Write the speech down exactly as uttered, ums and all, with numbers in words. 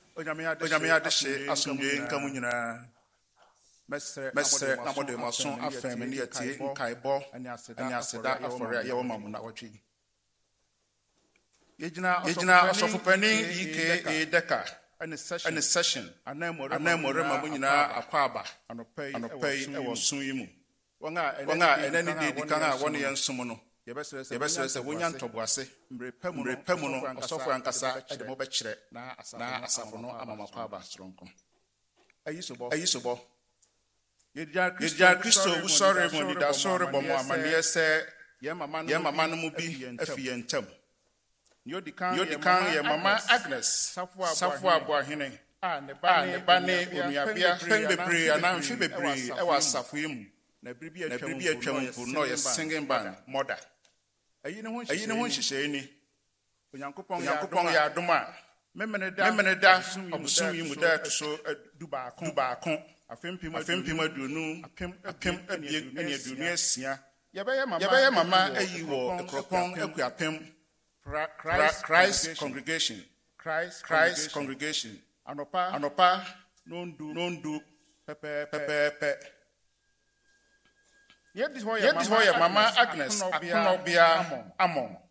onyame adehye asomdwe nka mu nyinaa mesre na mode maso afem ne yatie nkaibɔ anya aseda afɔre a yɛwɔ mamu na wɔtwe yegyina asɔfopanin ike deka ɛne session anamore mamu nyinaa akwaaba anɔpai ɛwɔ so yi mu wɔn a ɛnɛ ne de dikan a wɔne yɛn som no yɛbɛsrɛ sɛ wonya ntɔboase mmerɛ mu no ɔsɔfo ankasa ɛde mo bɛkyerɛ na asafo no ama makwaaba soronko ayi sobɔ yɛgya kristo wusɔre mu nidaso rebɔ mo amanneɛ sɛ yɛn mama no mu bi afi yɛn ntam yɛdi kan yɛ mama Agnes safo aboahene a ne ba ne onuabea pɛn bebree anaa mfe bebree ɛwɔ asafo yi mu na biribi atwam mpo na ɔyɛ singing band mother ayi ne ho nhyehyɛe ni onyankopɔn yɛ adom a memene da ɔbosom yi mu da ɛto so dubaako afempem aduonu apem abien ne aduonu asia yɛbɛyɛ mama ayi wɔ akuropɔn akuapem Christ congregation Christ congregation anopa nondu pɛpɛɛpɛ yɛdi hɔ yɛ mama Agnes akonɔbea amon